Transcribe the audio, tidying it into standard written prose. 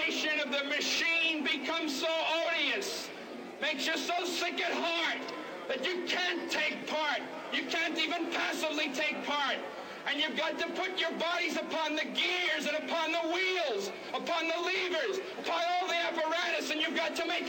vibration of the machine becomes so odious, makes you so sick at heart that you can't take part. You can't even passively take part. And you've got to put your bodies upon the gears and upon the wheels, upon the levers, upon all the apparatus, and you've got to make